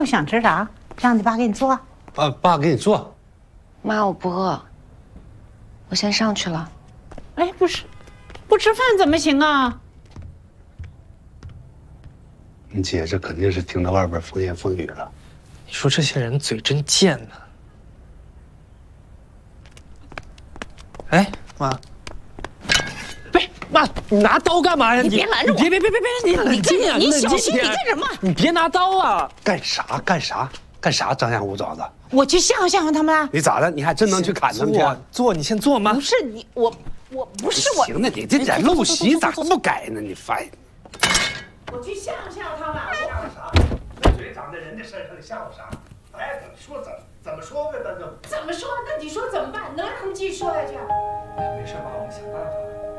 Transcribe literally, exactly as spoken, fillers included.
又想吃啥？让你爸给你做。 啊，爸给你做。 妈，我不饿，我先上去了。 哎，不是，不吃饭怎么行啊？ 你姐这肯定是听到外边风言风语了。 你说这些人嘴真贱呢。哎，妈。 妈，你拿刀干嘛呀？ 你别拦着我！ 别别别别别！你冷静呀！ 你小心！你干什么？ 你别拿刀啊！ 干啥干啥干啥？张牙舞爪的！ 我去吓唬吓唬他们啊！ 你咋的？你还真能去砍他们去？ 坐，你先坐妈。 不是你，我我不是我。 行了，你这点陋习咋这么改呢？你烦！ 我去吓唬吓唬他们。 吓唬啥？这嘴长在人家身上，你吓唬啥？哎，说怎怎么说呗？那就怎么说？那你说怎么办？能让他们继续说下去？ 没事，妈，我们想办法。